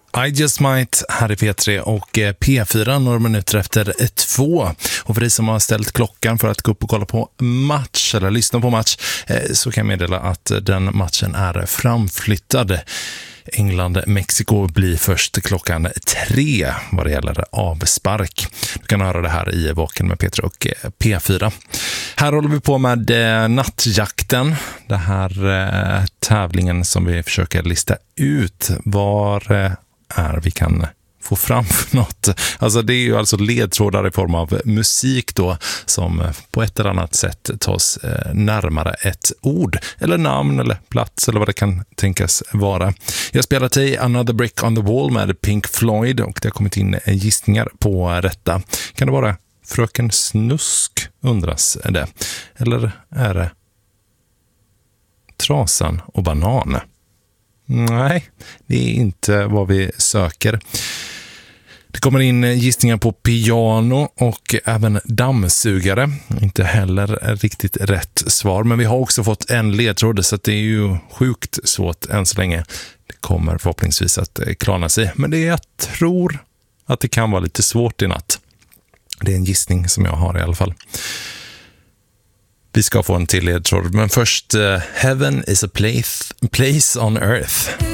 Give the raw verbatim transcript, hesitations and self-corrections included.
I Just Might här i P tre och P fyra några minuter efter två. Och för dig som har ställt klockan för att gå upp och kolla på match eller lyssna på match så kan jag meddela att den matchen är framflyttad. England-Mexiko blir först klockan tre vad det gäller avspark. Du kan höra det här i Vaken med Peter och P fyra. Här håller vi på med nattjakten. Det här eh, tävlingen som vi försöker lista ut var eh, är vi kan få fram för något. Alltså det är ju alltså ledtrådar i form av musik då som på ett eller annat sätt tas närmare ett ord eller namn eller plats eller vad det kan tänkas vara. Jag spelar till Another Brick on the Wall med Pink Floyd och det har kommit in gissningar på detta. Kan det vara Fröken Snusk undras det? Eller är det Trasan och banan? Nej, det är inte vad vi söker. Det kommer in gissningar på piano och även dammsugare. Inte heller riktigt rätt svar. Men vi har också fått en ledtråd så att det är ju sjukt svårt än så länge. Det kommer förhoppningsvis att klarna sig. Men det är, jag tror att det kan vara lite svårt i natt. Det är en gissning som jag har i alla fall. Vi ska få en till ledtråd. Men först, uh, Heaven is a place, place on earth.